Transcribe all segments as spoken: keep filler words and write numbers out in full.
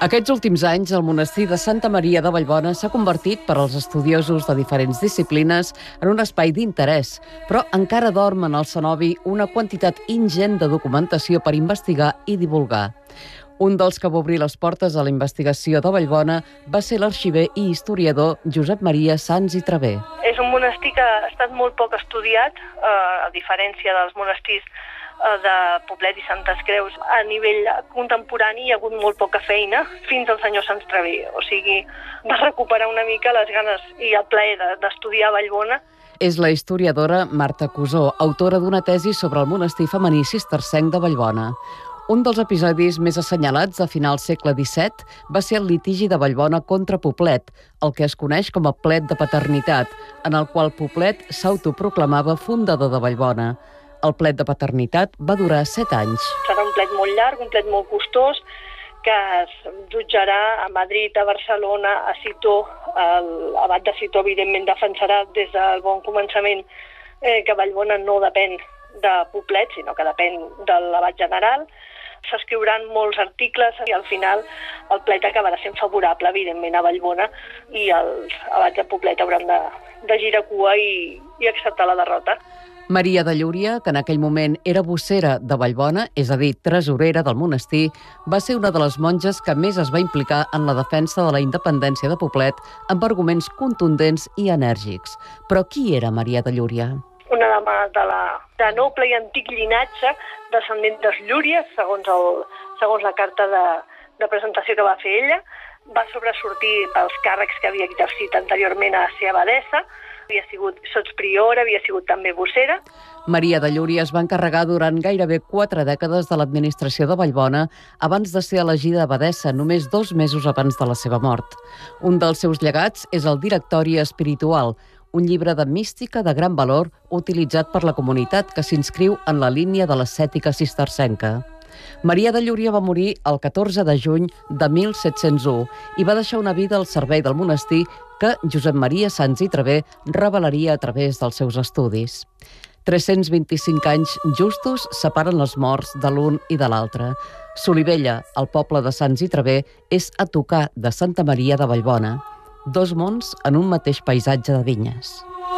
Aquests últims anys, el monestir de Santa Maria de Vallbona s'ha convertit per als estudiosos de diferents disciplines en un espai d'interès, però encara dorm en el cenobi una quantitat ingent de documentació per investigar i divulgar. Un dels que va obrir les portes a la investigació de Vallbona va ser l'arxiver i historiador Josep Maria Sans i Traver. És un monestir que ha estat molt poc estudiat, eh, a diferència dels monestirs de Poblet i Santes Creus. A nivell contemporani hi ha hagut molt poca feina fins al senyor Sans Traver. O sigui, va recuperar una mica les ganes i el plaer d'estudiar a Vallbona. És la historiadora Marta Cusó, autora d'una tesi sobre el monestir femení cistercenc de Vallbona. Un dels episodis més assenyalats de final segle disset va ser el litigi de Vallbona contra Poblet, el que es coneix com a plet de paternitat, en el qual Poblet s'autoproclamava fundador de Vallbona. El plet de paternitat va durar set anys. Serà un plet molt llarg, un plet molt costós, que es jutjarà a Madrid, a Barcelona, a Citó. L'abat de Citó, evidentment, defensarà des del bon començament eh, que Vallbona no depèn de Poblet, sinó que depèn de l'abat general. S'escriuran molts articles i al final el plet acabarà sent favorable, evidentment, a Vallbona i els abats de Poblet hauran de, de girar cua i, i acceptar la derrota. Maria de Llúria, que en aquell moment era vossera de Vallbona, és a dir, tresorera del monestir, va ser una de les monges que més es va implicar en la defensa de la independència de Poblet amb arguments contundents i enèrgics. Però qui era Maria de Llúria? Una dama de, la, de noble i antic llinatge, descendent dels Llúries, segons, el, segons la carta de, de presentació que va fer ella. Va sobresortir pels càrrecs que havia exercit anteriorment a ser abadessa, havia sigut sotspriora, havia sigut també vossera. Maria de Llúria es va encarregar durant gairebé quatre dècades de l'administració de Vallbona abans de ser elegida abadessa, només dos mesos abans de la seva mort. Un dels seus llegats és el Directori Espiritual, un llibre de mística de gran valor utilitzat per la comunitat que s'inscriu en la línia de l'ascètica cistercenca. Maria de Llúria va morir el catorze de juny de mil set-cents u i va deixar una vida al servei del monestir que Josep Maria Sans i Traver revelaria a través dels seus estudis. tres-cents vint-i-cinc anys justos separen els morts de l'un i de l'altre. Solivella, el poble de Sans i Traver, és a tocar de Santa Maria de Vallbona. Dos mons en un mateix paisatge de vinyes.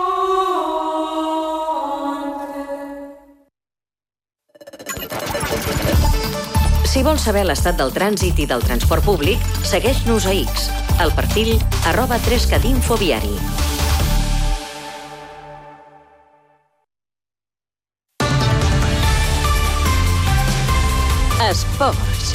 Si vols saber l'estat del trànsit i del transport públic, segueix-nos a X, al perfil arroba tres cat infoviari. Esports.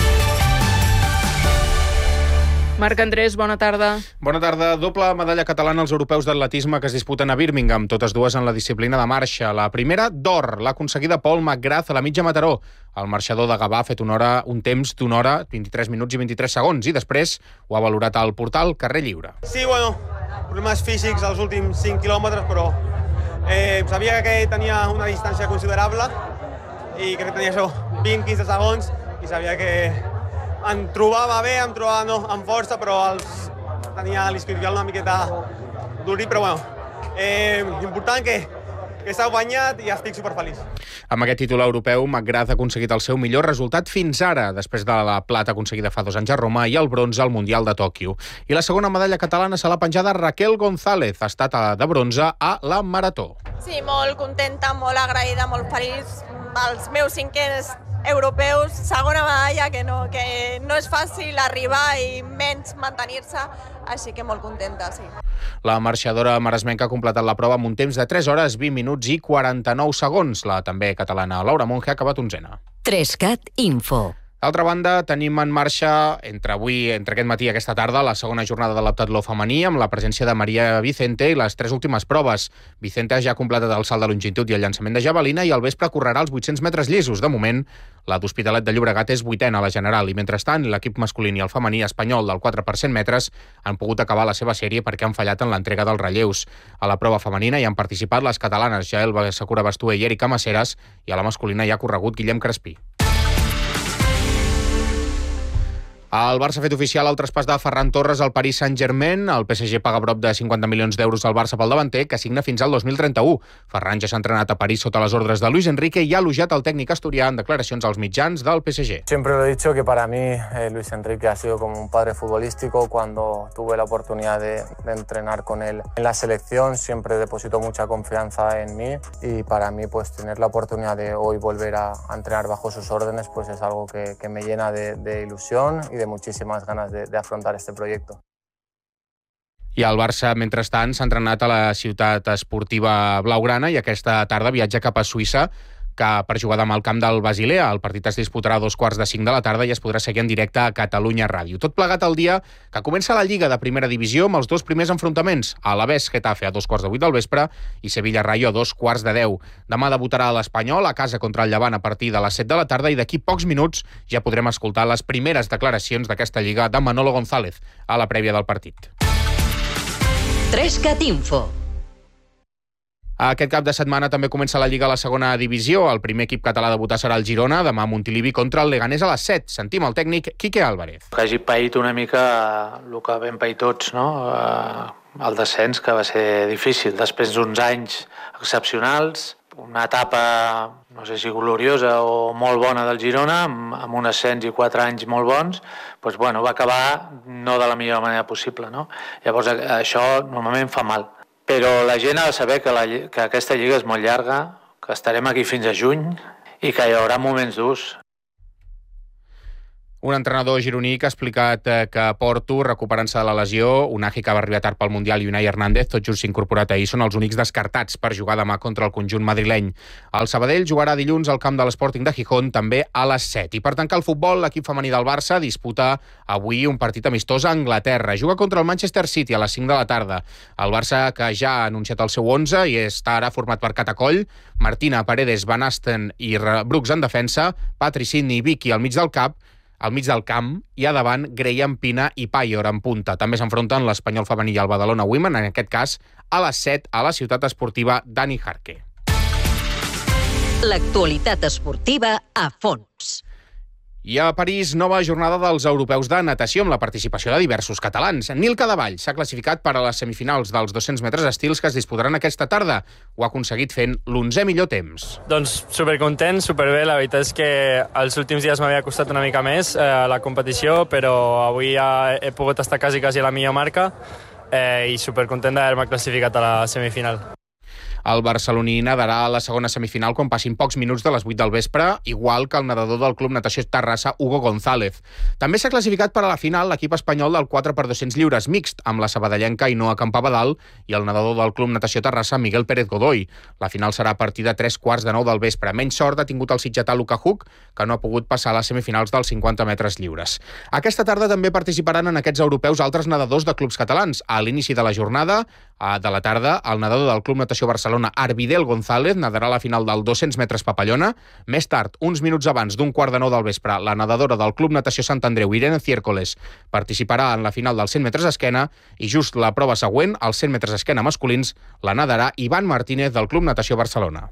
Marc Andrés, bona tarda. Bona tarda. Doble medalla catalana als europeus d'atletisme que es disputen a Birmingham, totes dues en la disciplina de marxa. La primera, d'or, l'ha aconseguida Paul McGrath a la mitja Mataró. El marxador de Gavà ha fet una hora, un temps d'una hora, vint-i-tres minuts i vint-i-tres segons, i després ho ha valorat al portal Carrer Lliure. Sí, bueno, problemes físics als últims cinc quilòmetres, però eh, sabia que tenia una distància considerable i crec que tenia això, vint a quinze segons, i sabia que em trobava bé, em trobava no, amb força, però els, tenia l'isquiotibial una miqueta durit, però bueno, eh, important que, que s'ha guanyat i estic superfeliç. Amb aquest títol europeu, McGrath ha aconseguit el seu millor resultat fins ara, després de la plata aconseguida fa dos anys a Roma i el bronze al Mundial de Tòquio. I la segona medalla catalana se l'ha penjada Raquel González, ha estat de bronze a la marató. Sí, molt contenta, molt agraïda, molt feliç. Els meus cinquens europeus, segona medalla, que no, que no és fàcil arribar i menys mantenir-se, així que molt contenta, sí. La marxadora maresmenca ha completat la prova amb un temps de tres hores, vint minuts i quaranta-nou segons. La també catalana Laura Monge ha acabat onzena. tres cat Info. D'altra banda, tenim en marxa entre avui, entre aquest matí i aquesta tarda, la segona jornada de l'heptatló femení amb la presència de Maria Vicente i les tres últimes proves. Vicente ja ha completat el salt de longitud i el llançament de javelina i al vespre correrà els vuit-cents metres llisos. De moment, la d'Hospitalet de Llobregat és vuitena a la general i, mentrestant, l'equip masculí i el femení espanyol del quatre per cent metres han pogut acabar la seva sèrie perquè han fallat en l'entrega dels relleus. A la prova femenina hi han participat les catalanes Jael Sakura Bastué i Erika Maceras i a la masculina hi ha corregut Guillem Crespí. El Barça ha fet oficial el traspàs de Ferran Torres al Paris Saint-Germain. El P S G paga prop de cinquanta milions d'euros al Barça pel davanter, que signa fins al dos mil trenta-u. Ferran ja s'ha entrenat a París sota les ordres de Luis Enrique i ha elogiat el tècnic asturià en declaracions als mitjans del P S G. Siempre lo he dicho que para mí eh, Luis Enrique ha sido como un padre futbolístico. Cuando tuve la oportunidad de, de entrenar con él en la selección, siempre depositó mucha confianza en mí y para mí pues tener la oportunidad de hoy volver a, a entrenar bajo sus órdenes pues es algo que, que me llena de, de ilusión y de muchísimas ganas de, de afrontar este proyecto. I el Barça, mentrestant, s'ha entrenat a la ciutat esportiva blaugrana i aquesta tarda viatja cap a Suïssa que per jugar demà al camp del Basilea. El partit es disputarà a dos quarts de cinc de la tarda i es podrà seguir en directe a Catalunya Ràdio. Tot plegat el dia que comença la Lliga de Primera Divisió amb els dos primers enfrontaments. Alavés Getafe a dos quarts de vuit del vespre i Sevilla Rayo a dos quarts de deu. Demà debutarà l'Espanyol a casa contra el Llevant a partir de les set de la tarda i d'aquí pocs minuts ja podrem escoltar les primeres declaracions d'aquesta Lliga de Manolo González a la prèvia del partit. Trescat Info. Aquest cap de setmana també comença la Lliga a la segona divisió. El primer equip català a debutar serà el Girona, demà a Montilivi contra el Leganés a les set. Sentim el tècnic Quique Álvarez. Que hagi paït una mica el que vam pair tots, no? El descens, que va ser difícil. Després d'uns anys excepcionals, una etapa, no sé si gloriosa o molt bona del Girona, amb un ascens i quatre anys molt bons, doncs, bueno, va acabar no de la millor manera possible, no? Llavors això normalment fa mal. Però la gent ha de saber que, la, que aquesta lliga és molt llarga, que estarem aquí fins a juny i que hi haurà moments durs. Un entrenador gironí que ha explicat que Porto, recuperant-se de la lesió, Unai que va arribar tard pel Mundial i Unai Hernández, tots just incorporat ahir, són els únics descartats per jugar demà contra el conjunt madrileny. El Sabadell jugarà dilluns al camp de l'Sporting de Gijón, també a les set. I per tancar el futbol, l'equip femení del Barça disputa avui un partit amistós a Anglaterra. Juga contra el Manchester City a les cinc de la tarda. El Barça, que ja ha anunciat el seu onze i està ara format per Catacoll, Martina, Paredes, Van Asten i Brooks en defensa, Patri, Sidney i Vicky al mig del cap, al mig del camp, i a davant Graham, Pina i Payor en punta. També s'enfronten l'Espanyol femení i el Badalona Women, en aquest cas a les set a la ciutat esportiva Dani Jarque. L'actualitat esportiva a fons. I a París, nova jornada dels europeus de natació amb la participació de diversos catalans. Nil Cadevall s'ha classificat per a les semifinals dels dos-cents metres estils que es disputaran aquesta tarda. Ho ha aconseguit fent l'onzè millor temps. Doncs supercontent, superbé. La veritat és que els últims dies m'havia costat una mica més eh, la competició, però avui ja he pogut estar quasi, quasi a la millor marca eh, i supercontent d'haver-me classificat a la semifinal. El barceloní nadarà a la segona semifinal quan passin pocs minuts de les vuit del vespre, igual que el nedador del Club Natació Terrassa, Hugo González. També s'ha classificat per a la final l'equip espanyol del quatre per dos-cents lliures mixt, amb la sabadellenca Ainhoa Campabadal i el nedador del Club Natació Terrassa, Miguel Pérez Godoy. La final serà a partir de tres quarts de nou del vespre. Menys sort ha tingut el sitgetà Luka Huck, que no ha pogut passar a les semifinals dels cinquanta metres lliures. Aquesta tarda també participaran en aquests europeus altres nedadors de clubs catalans. A l'inici de la jornada de la tarda, el nedador del Club Natació Barcelona, Arvidel González, nadarà a la final del dos-cents metres papallona. Més tard, uns minuts abans d'un quart de nou del vespre, la nedadora del Club Natació Sant Andreu, Irene Ciércoles, participarà en la final dels cent metres esquena i just la prova següent, els cent metres esquena masculins, la nadarà Ivan Martínez del Club Natació Barcelona.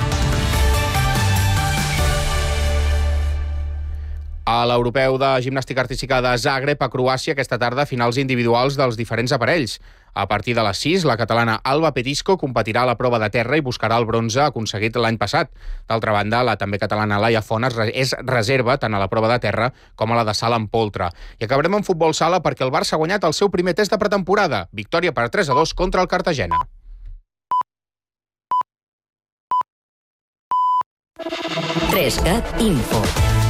A l'europeu de gimnàstica artística de Zagreb, a Croàcia, aquesta tarda, finals individuals dels diferents aparells. A partir de les sis, la catalana Alba Petisco competirà a la prova de terra i buscarà el bronze aconseguit l'any passat. D'altra banda, la també catalana Laia Font és reserva tant a la prova de terra com a la de salt en poltre. I acabarem amb futbol sala perquè el Barça ha guanyat el seu primer test de pretemporada. Victòria per tres a dos contra el Cartagena. Trescat Info.